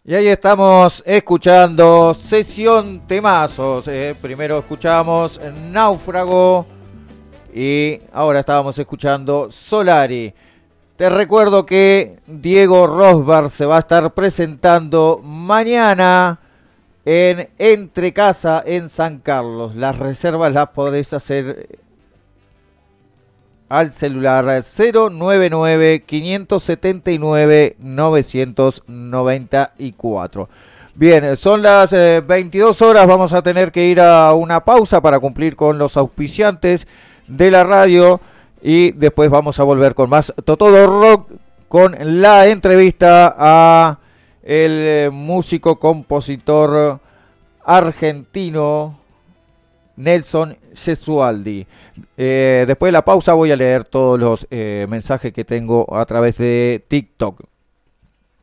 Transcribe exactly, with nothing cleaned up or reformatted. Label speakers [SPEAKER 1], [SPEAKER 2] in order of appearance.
[SPEAKER 1] Y ahí estamos escuchando Sesión Temazos. Eh. Primero escuchamos Náufrago y ahora estábamos escuchando Solari. Te recuerdo que Diego Rosberg se va a estar presentando mañana en Entre Casa en San Carlos. Las reservas las podés hacer al celular cero nueve nueve, cinco siete nueve, nueve nueve cuatro. Bien, son las eh, veintidós horas, vamos a tener que ir a una pausa para cumplir con los auspiciantes de la radio y después vamos a volver con más Totodo Rock con la entrevista a el eh, músico compositor argentino Nelson Gesualdi. Eh, después de la pausa voy a leer todos los eh, mensajes que tengo a través de TikTok.